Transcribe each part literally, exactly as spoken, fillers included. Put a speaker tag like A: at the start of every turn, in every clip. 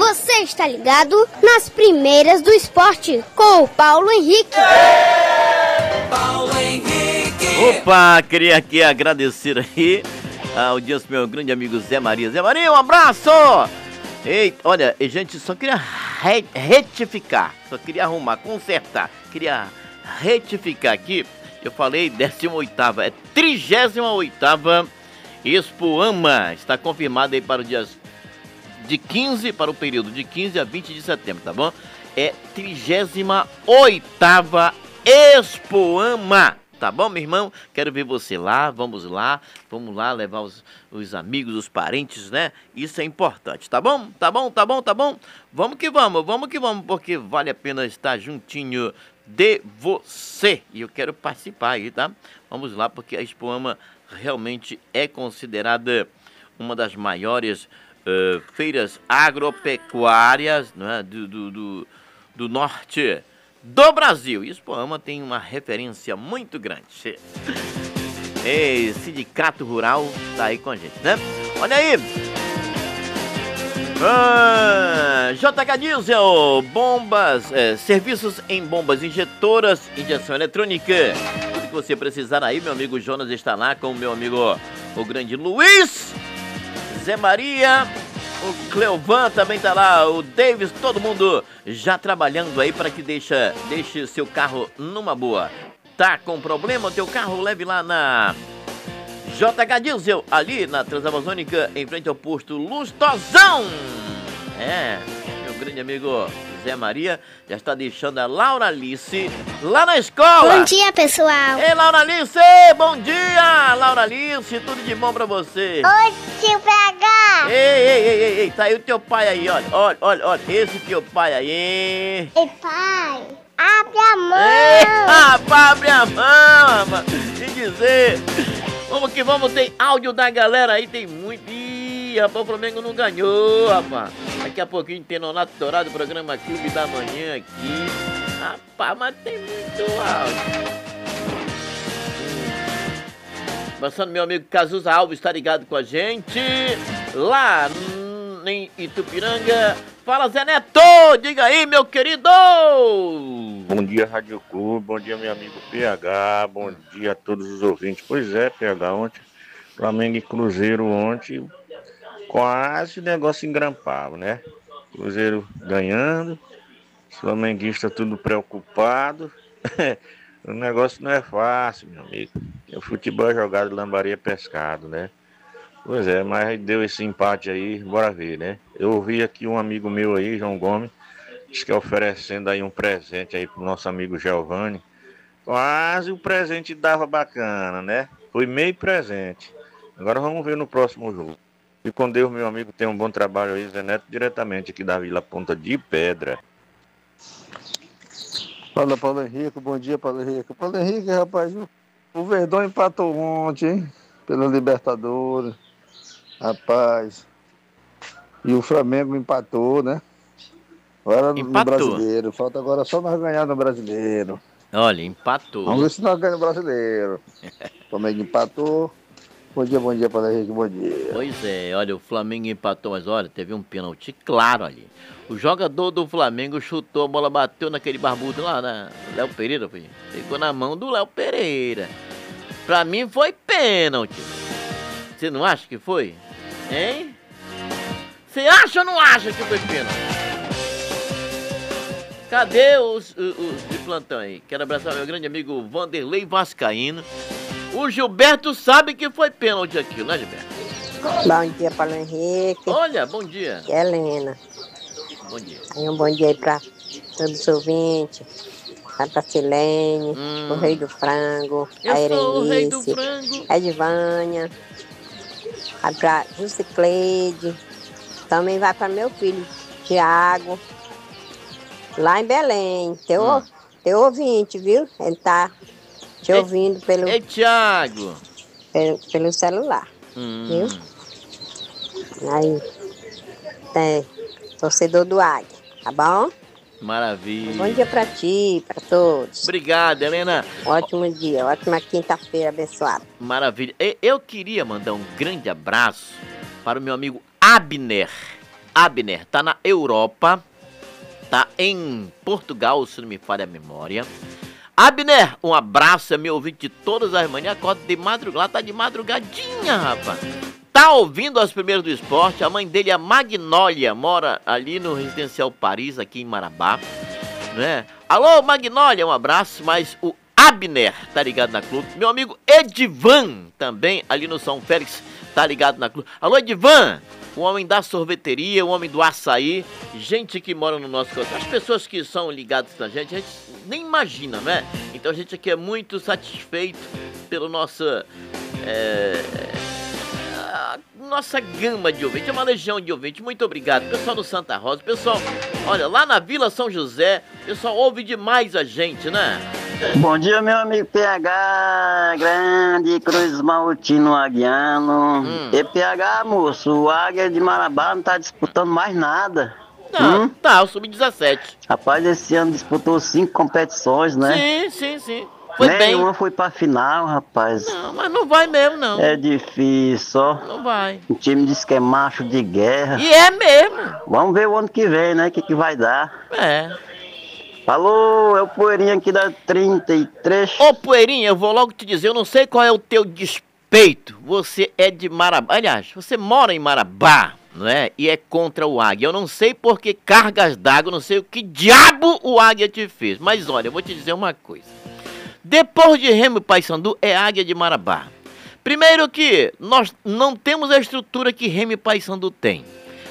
A: Você está ligado nas primeiras do esporte com o Paulo Henrique.
B: Paulo Henrique.
C: Opa, queria aqui agradecer aí a audiência do meu grande amigo Zé Maria. Zé Maria, um abraço! Eita, olha, gente, só queria re retificar, só queria arrumar, consertar, queria retificar aqui. Eu falei décima oitava, é trigésima oitava Expoama. Está confirmado aí para o dia de quinze, para o período de quinze a vinte de setembro, tá bom? É trigésima oitava Expoama. Tá bom, meu irmão? Quero ver você lá, vamos lá, vamos lá levar os, os amigos, os parentes, né? Isso é importante, tá bom? Tá bom, tá bom, tá bom? Vamos que vamos, vamos que vamos, porque vale a pena estar juntinho de você. E eu quero participar aí, tá? Vamos lá, porque a Expoama realmente é considerada uma das maiores uh, feiras agropecuárias, né? do, do, do, do norte do Brasil. Expoama tem uma referência muito grande. Ei, Sindicato Rural tá aí com a gente, né? Olha aí. Ah, J H Diesel, bombas, é, serviços em bombas injetoras, injeção eletrônica. Tudo que você precisar aí, meu amigo Jonas está lá com o meu amigo, o grande Luiz, Zé Maria, o Cleovan também tá lá, o Davis, todo mundo já trabalhando aí para que deixa, deixe seu carro numa boa. Tá com problema o teu carro? Leve lá na J H Diesel, ali na Transamazônica, em frente ao posto Lustosão. É, meu grande amigo Zé Maria já está deixando a Laura Alice lá na escola.
A: Bom dia, pessoal.
C: Ei, Laura Alice, bom dia, Laura Alice, tudo de bom pra você.
A: Oi, tio P H.
C: Ei, ei, ei, ei, ei, tá aí o teu pai aí, olha, olha, olha, olha, esse teu pai aí.
A: Ei, pai, abre a mão.
C: Ei, rapaz, abre a mão, rapaz, e dizer, vamos que vamos, tem áudio da galera aí, tem muito. Ih, rapaz, o Flamengo não ganhou, rapaz. Daqui a pouquinho tem Nonato Dourado, programa Clube da Manhã aqui. Rapaz, mas tem muito áudio. Passando, meu amigo Cazuza Alves está ligado com a gente. Lá em Itupiranga. Fala, Zé Neto! Diga aí, meu querido!
D: Bom dia, Rádio Clube. Bom dia, meu amigo P H. Bom dia a todos os ouvintes. Pois é, P H, ontem, Flamengo e Cruzeiro ontem, quase o negócio engrampava, né? Cruzeiro ganhando, flamenguista tudo preocupado. O negócio não é fácil, meu amigo. O futebol é jogado, lambaria pescado, né? Pois é, mas deu esse empate aí, bora ver, né? Eu ouvi aqui um amigo meu aí, João Gomes, diz que é oferecendo aí um presente aí pro nosso amigo Giovanni. Quase o presente dava bacana, né? Foi meio presente. Agora vamos ver no próximo jogo. E com Deus, meu amigo, tem um bom trabalho aí, Zé Neto, diretamente aqui da Vila Ponta de Pedra.
E: Fala, Paulo Henrique, bom dia, Paulo Henrique. Paulo Henrique, rapaz, o Verdão empatou ontem, hein? Pela Libertadores, rapaz. E o Flamengo empatou, né? Agora
C: Empatou.
E: No Brasileiro, falta agora só nós ganhar no Brasileiro.
C: Olha, empatou.
E: Vamos ver se nós ganhamos no Brasileiro. O Flamengo empatou. Bom dia, bom dia, Paulo Henrique, bom dia.
C: Pois é, olha, o Flamengo empatou, mas olha, teve um pênalti claro ali. O jogador do Flamengo chutou, a bola bateu naquele barbudo lá, na Léo Pereira, foi. Ficou na mão do Léo Pereira. Pra mim foi pênalti. Você não acha que foi? Hein? Você acha ou não acha que foi pênalti? Cadê os, os, os de plantão aí? Quero abraçar meu grande amigo Vanderlei Vascaíno. O Gilberto sabe que foi pênalti aquilo, né, Gilberto?
F: Bom dia, Paulo Henrique.
C: Olha, bom dia.
F: Que é Helena.
C: Bom dia.
F: E um bom dia aí pra todos os ouvintes. Tá pra Silene,
C: Hum.
F: o Rei do Frango,
C: Eu
F: a
C: sou o Rei do
F: Erenice,
C: Frango.
F: a Edvânia, vai pra Jusicleide, também vai pra meu filho, Tiago, lá em Belém. Teu,
C: Hum.
F: teu ouvinte, viu? Ele tá te
C: Ei,
F: ouvindo pelo,
C: Ei, Thiago.
F: pelo, pelo celular,
C: Hum.
F: viu? Aí, tem torcedor do Águia, tá bom?
C: Maravilha.
F: Bom dia pra ti, pra todos.
C: Obrigado, Helena.
F: Ótimo dia, ótima quinta-feira abençoada.
C: Maravilha. E- Eu queria mandar um grande abraço para o meu amigo Abner Abner, tá na Europa, tá em Portugal, se não me falha a memória. Abner, um abraço, é meu ouvinte de todas as manhãs, acorda de madrugada, tá de madrugadinha, rapaz. Tá ouvindo as primeiras do esporte, a mãe dele é a Magnólia, mora ali no Residencial Paris, aqui em Marabá, né? Alô, Magnólia, um abraço, mas o Abner tá ligado na clube. Meu amigo Edivan, também, ali no São Félix, tá ligado na clube. Alô, Edivan, o homem da sorveteria, o homem do açaí, gente que mora no nosso coração. As pessoas que são ligadas na gente, a gente nem imagina, né? Então a gente aqui é muito satisfeito pela nossa... É... a nossa gama de ouvintes, é uma legião de ouvintes. Muito obrigado, pessoal do Santa Rosa, pessoal, olha, lá na Vila São José, pessoal ouve demais a gente, né?
G: Bom dia, meu amigo P H, grande Cruz Maltino Aguiano. Hum. E P H, moço, o Águia de Marabá não tá disputando mais nada.
C: Não,
G: hum?
C: Tá, o sub dezessete.
G: Rapaz, esse ano disputou cinco competições, né?
C: Sim, sim, sim. Foi
G: Nenhuma
C: bem.
G: foi pra final, rapaz.
C: Não, mas não vai mesmo, não.
G: É difícil, ó.
C: Não vai.
G: O time diz que é macho de guerra.
C: E é mesmo.
G: Vamos ver o ano que vem, né? O que, que vai dar.
C: É.
G: Alô, é o Poeirinha aqui da trinta e três.
C: Ô, Poeirinha, eu vou logo te dizer, eu não sei qual é o teu despeito. Você é de Marabá. Aliás, você mora em Marabá, não é? E é contra o Águia. Eu não sei por que cargas d'água, não sei o que diabo o Águia te fez. Mas olha, eu vou te dizer uma coisa. Depois de Remo e Paysandu, é Águia de Marabá. Primeiro que nós não temos a estrutura que Remo e Paysandu tem.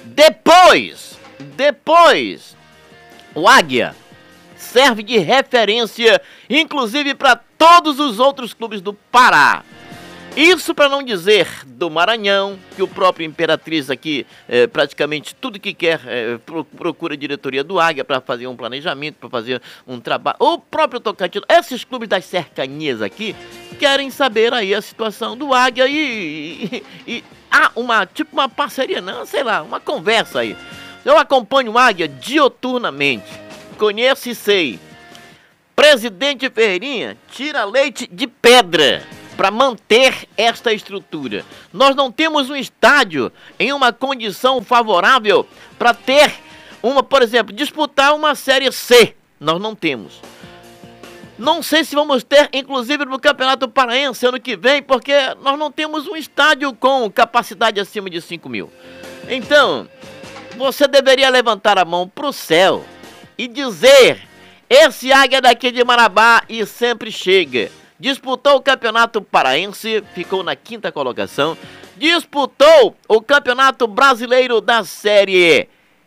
C: Depois, depois, o Águia serve de referência, inclusive para todos os outros clubes do Pará. Isso para não dizer do Maranhão, que o próprio Imperatriz aqui, é, praticamente tudo que quer, é, procura a diretoria do Águia para fazer um planejamento, para fazer um trabalho. O próprio Tocantins, esses clubes das cercanias aqui, querem saber aí a situação do Águia e, e, e há uma, tipo uma parceria, não, sei lá, uma conversa aí. Eu acompanho o Águia dioturnamente, conheço e sei. Presidente Ferreirinha tira leite de pedra para manter esta estrutura. Nós não temos um estádio em uma condição favorável para ter uma, por exemplo, disputar uma Série C. Nós não temos. Não sei se vamos ter, inclusive, no Campeonato Paraense ano que vem, porque nós não temos um estádio com capacidade acima de cinco mil. Então, você deveria levantar a mão para o céu e dizer: esse Águia daqui de Marabá e sempre chega. Disputou o Campeonato Paraense, ficou na quinta colocação. Disputou o Campeonato Brasileiro da Série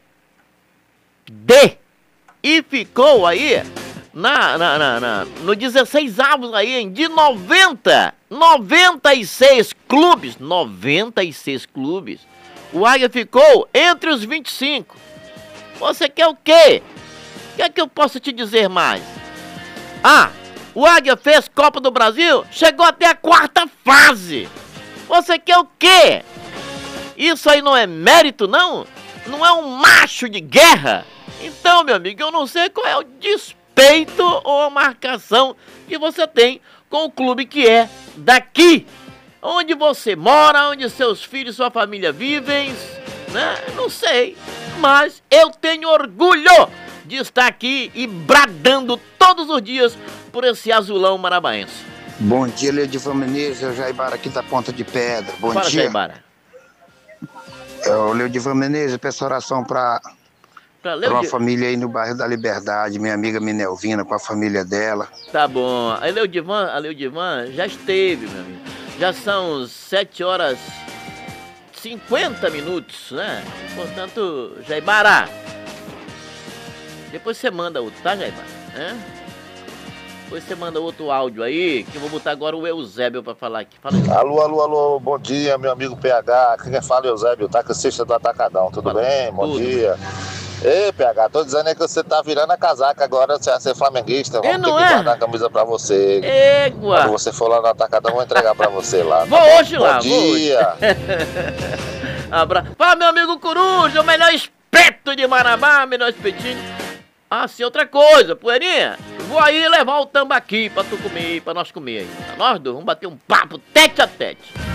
C: D e ficou aí na, na, na, na, no dezesseis avos aí, hein, de noventa, noventa e seis clubes, noventa e seis clubes. O Águia ficou entre os vinte e cinco. Você quer o quê? O que é que eu posso te dizer mais? Ah, o Águia fez Copa do Brasil, chegou até a quarta fase. Você quer o quê? Isso aí não é mérito, não? Não é um macho de guerra? Então, meu amigo, eu não sei qual é o despeito ou a marcação que você tem com o clube que é daqui. Onde você mora, onde seus filhos e sua família vivem, né? Não sei, mas eu tenho orgulho de estar aqui e bradando todos os dias por esse azulão marabaense.
H: Bom dia, Leodivan Menezes, é o Jaibara aqui da Ponta de Pedra. Bom
C: Fala,
H: dia.
C: Jaibara.
H: É o Leodivan Menezes, peço oração para uma família aí no bairro da Liberdade, minha amiga Minelvina com a família dela.
C: Tá bom. A Leodivan, a Leodivan já esteve, meu amigo. Já são sete horas e cinquenta minutos, né? Portanto, Jaibara, depois você manda outro, tá, Jaibara? É? Depois você manda outro áudio aí, que eu vou botar agora o Eusébio pra falar aqui. Fala aí.
I: Alô, alô, alô, bom dia, meu amigo P H. Quem fala é Eusébio, tá com a cesta do Atacadão, tudo
C: Fala.
I: bem? Bom
C: Tudo.
I: dia. Ei, P H, tô dizendo aí que você tá virando a casaca agora, você vai ser flamenguista. Vamos
C: É,
I: ter
C: não
I: que
C: é?
I: guardar a camisa pra você.
C: Égua!
I: Quando você for lá no Atacadão, eu vou entregar pra você lá.
C: Vou
I: tá
C: hoje
I: bom?
C: lá,
I: Bom
C: vou hoje.
I: dia.
C: Abra... Fala, meu amigo Coruja, o melhor espeto de Marabá, melhor espetinho. Ah, sim, outra coisa, Poeirinha, vou aí levar o tambaqui pra tu comer, pra nós comer aí. Nós dois vamos bater um papo tete a tete.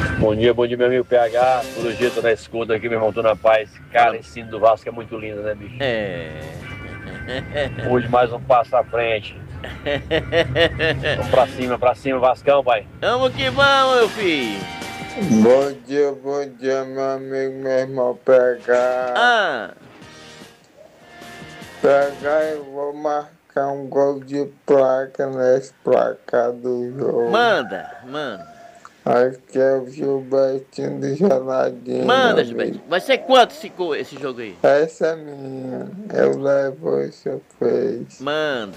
J: Bom dia, bom dia, meu amigo P H. Todo dia tô na escuta aqui, meu irmão, tô na paz. Cara, esse sino do Vasco é muito lindo, né, bicho?
C: É.
J: Hoje mais um passo à frente. Vamos pra cima, pra cima, Vascão, pai.
C: Vamos que vamos, meu filho.
K: Bom dia, bom dia, meu amigo, meu irmão P H.
C: Ah.
K: P H, eu vou marcar um gol de placa nesse placar do jogo.
C: Manda, manda.
K: Acho que é o Gilbertinho do Jornadinho.
C: Manda, Gilbertinho. Vai ser quanto esse, esse jogo aí?
K: Essa é minha. Eu levo o seu fez.
C: Manda.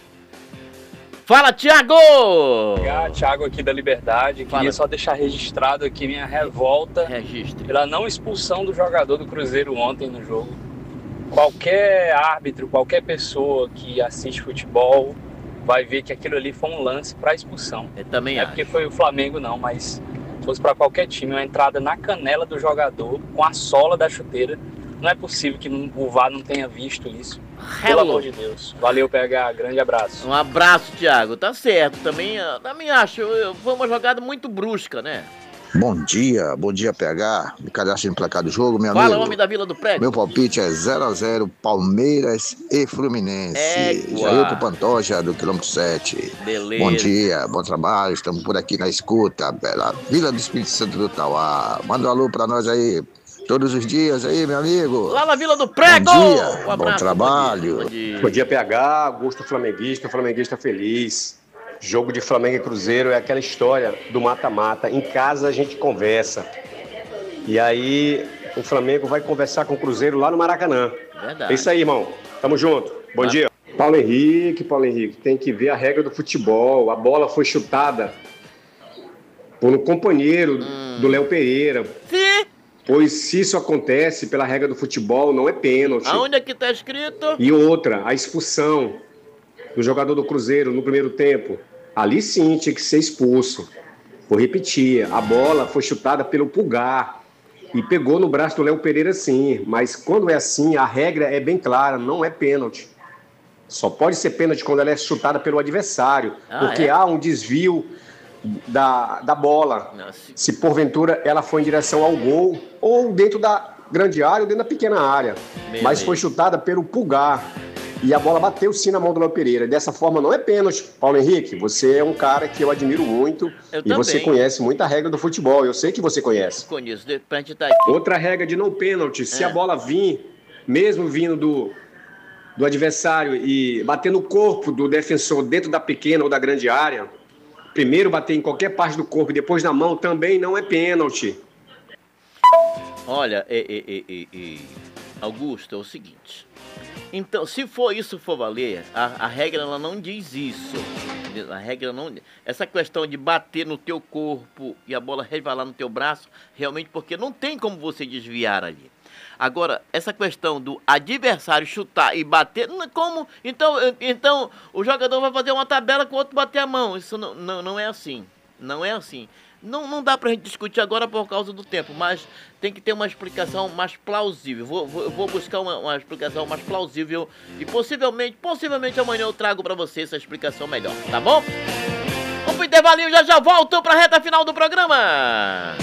C: Fala, Thiago!
L: Ah, Thiago aqui da Liberdade. Queria Fala. só deixar registrado aqui minha revolta
C: Registre.
L: pela não expulsão do jogador do Cruzeiro ontem no jogo. Qualquer árbitro, qualquer pessoa que assiste futebol vai ver que aquilo ali foi um lance para expulsão.
C: Eu também
L: não é
C: acho.
L: porque foi o Flamengo não, mas se fosse para qualquer time, uma entrada na canela do jogador com a sola da chuteira, não é possível que o V A R não tenha visto isso. Pelo amor de Deus. Valeu, P H. Grande abraço.
C: Um abraço, Thiago. Tá certo. Também, também acho. Foi uma jogada muito brusca, né?
H: Bom dia, bom dia P H, me cadastro no placar do jogo, meu
C: Fala,
H: amigo.
C: Fala, homem da Vila do Prego.
H: Meu palpite é zero a zero Palmeiras e Fluminense.
C: É,
H: Jailton Pantoja, do quilômetro sete.
C: Beleza.
H: Bom dia, bom trabalho, estamos por aqui na escuta, Bela Vila do Espírito Santo do Tauá. Manda um alô pra nós aí, todos os dias aí, meu amigo.
C: Lá na Vila do Prego.
H: Bom dia,
C: um abraço,
H: bom trabalho.
M: Bom dia, bom dia P H, Augusto Flamenguista, Flamenguista feliz. Jogo de Flamengo e Cruzeiro é aquela história do mata-mata. Em casa a gente conversa. E aí o Flamengo vai conversar com o Cruzeiro lá no Maracanã.
C: Verdade.
M: É isso aí, irmão. Tamo junto. Bom ah. dia. Paulo Henrique, Paulo Henrique, tem que ver a regra do futebol. A bola foi chutada por um companheiro hum. do Léo Pereira.
C: Sim.
M: Pois se isso acontece pela regra do futebol, não é pênalti.
C: Aonde é que tá escrito?
M: E outra, a expulsão do jogador do Cruzeiro no primeiro tempo. Ali sim tinha que ser expulso. Vou repetir, a bola foi chutada pelo Pulgar e pegou no braço do Léo Pereira sim, mas quando é assim, a regra é bem clara, não é pênalti. Só pode ser pênalti quando ela é chutada pelo adversário, ah, porque é? há um desvio da, da bola. Nossa. Se porventura ela foi em direção ao gol, ou dentro da grande área ou dentro da pequena área. Meu mas Deus. Foi chutada pelo Pulgar. E a bola bateu sim na mão do Léo Pereira. Dessa forma não é pênalti. Paulo Henrique, você é um cara que eu admiro muito. Eu e também. Você conhece muita regra do futebol. Eu sei que você conhece.
C: Eu conheço, pra gente tá aqui.
M: Outra regra de não pênalti. Se é. a bola vir, mesmo vindo do, do adversário e bater no corpo do defensor dentro da pequena ou da grande área, primeiro bater em qualquer parte do corpo e depois na mão, também não é pênalti.
C: Olha, é, é, é, é, Augusto, é o seguinte... Então, se for isso for valer, a, a regra ela não diz isso. A regra não... Essa questão de bater no teu corpo e a bola resvalar no teu braço, realmente porque não tem como você desviar ali. Agora, essa questão do adversário chutar e bater, como? Então, então o jogador vai fazer uma tabela com o outro bater a mão. Isso não, não, não é assim. Não é assim. Não, não dá pra gente discutir agora por causa do tempo, mas tem que ter uma explicação mais plausível. Vou, vou, eu vou buscar uma, uma explicação mais plausível e possivelmente, possivelmente amanhã eu trago pra você essa explicação melhor, tá bom? Vamos pro intervalinho, já já volto pra reta final do programa.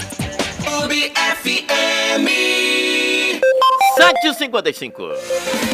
B: Clube F M
C: sete e cinquenta e cinco.